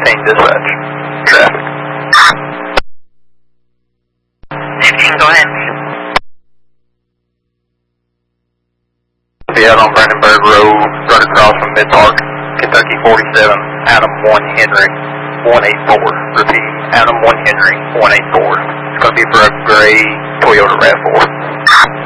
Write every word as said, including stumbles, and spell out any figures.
fifteen dispatch. Traffic. fifteen, go ahead. Be out on Brandenburg Road, right across from Mid-Park, Kentucky forty-seven, Adam one Henry, one eight four. Repeat, Adam one Henry, one eight four. It's going to be for a gray Toyota RAV four.